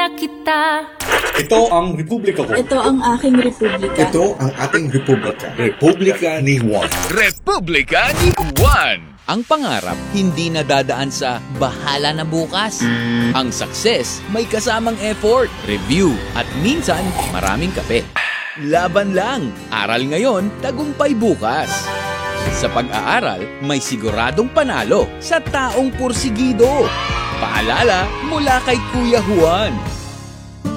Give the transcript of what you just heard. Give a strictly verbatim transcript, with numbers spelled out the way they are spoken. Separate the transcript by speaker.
Speaker 1: na kita.
Speaker 2: Ito ang republika ko.
Speaker 3: Ito ang aking republika.
Speaker 2: Ito ang ating republika. Republika ni Juan.
Speaker 4: Republika ni Juan.
Speaker 5: Ang pangarap hindi nadadaan sa bahala na bukas. Ang success may kasamang effort, review, at minsan maraming kape. Laban lang. Aral ngayon, tagumpay bukas. Sa pag-aaral, may siguradong panalo sa taong pursigido. Paalala mula kay Kuya Juan.